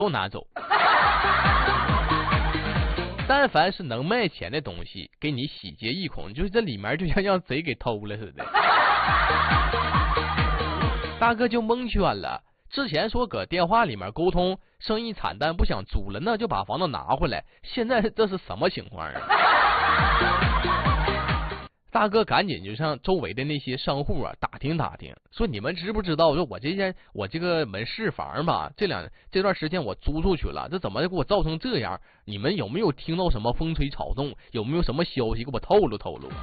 都拿走。但凡是能卖钱的东西，给你洗劫一空，就是这里面就像让贼给偷了似的。大哥就蒙圈了。之前说搁电话里面沟通，生意惨淡不想租了，那就把房子拿回来。现在这是什么情况啊？大哥赶紧就向周围的那些商户啊打听打听，说你们知不知道？我说我这个门市房吧，这段时间我租出去了，这怎么给我造成这样？你们有没有听到什么风吹草动？有没有什么消息给我透露透露？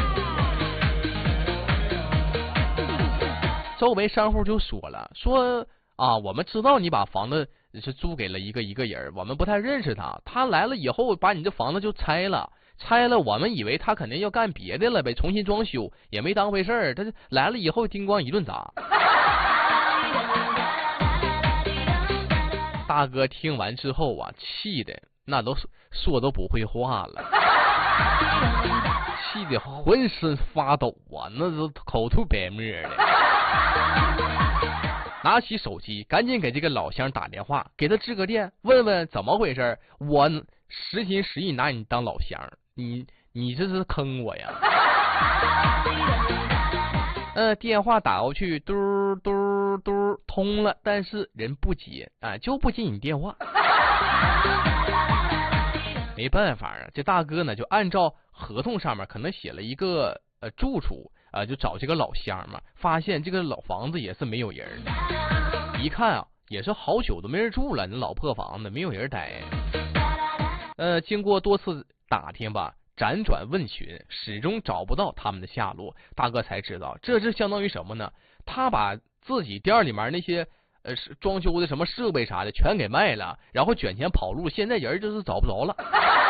周围商户就说了，说啊，我们知道你把房子是租给了一个人，我们不太认识他，他来了以后把你这房子就拆了，我们以为他肯定要干别的了呗，重新装修，也没当回事儿，他来了以后叮咣一顿砸。大哥听完之后啊，气的那都说都不会话了，气的浑身发抖啊，那都口吐白沫的。拿起手机赶紧给这个老乡打电话，给他支个电，问问怎么回事。我实心实意拿你当老乡，你这是坑我呀。电话打过去，嘟嘟嘟通了，但是人不接啊，就不接你电话。没办法啊，这大哥呢就按照合同上面可能写了一个住处就找这个老乡嘛，发现这个老房子也是没有人，一看啊也是好久都没人住了，那老破房子没有人待。经过多次打听吧，辗转问询，始终找不到他们的下落。大哥才知道，这是相当于什么呢？他把自己店里面那些装修的什么设备啥的全给卖了，然后卷钱跑路，现在人就是找不着了。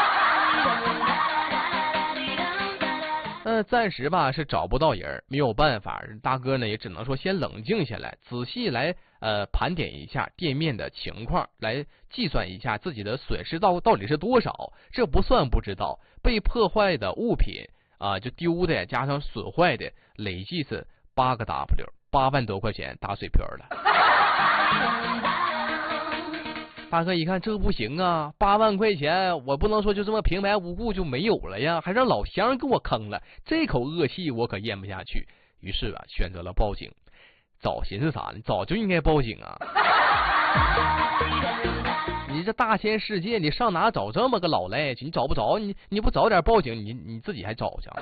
暂时吧是找不到人，没有办法，大哥呢也只能说先冷静下来，仔细来盘点一下店面的情况，来计算一下自己的损失到底是多少。这不算不知道，被破坏的物品就丢的加上损坏的，累计是8个 W，8万多块钱打水漂了。大哥一看这不行啊，8万块钱我不能说就这么平白无故就没有了呀，还让老乡给我坑了，这口恶气我可咽不下去。于是啊，选择了报警。早寻思啥呢？早就应该报警啊！你这大千世界，你上哪找这么个老赖去？你找不着，你不早点报警，你自己还找去。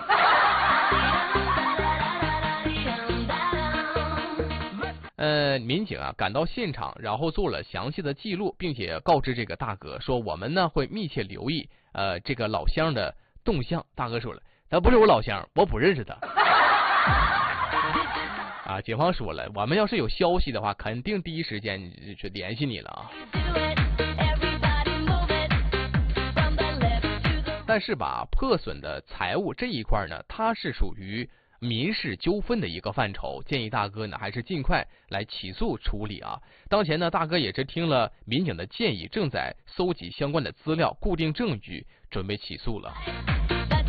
民警啊赶到现场，然后做了详细的记录，并且告知这个大哥说，我们呢会密切留意这个老乡的动向。大哥说了，他不是我老乡，我不认识他。警方说了，我们要是有消息的话，肯定第一时间去联系你了啊。但是吧，破损的财物这一块呢，它是属于民事纠纷的一个范畴，建议大哥呢还是尽快来起诉处理啊。当前呢，大哥也是听了民警的建议，正在搜集相关的资料，固定证据，准备起诉了。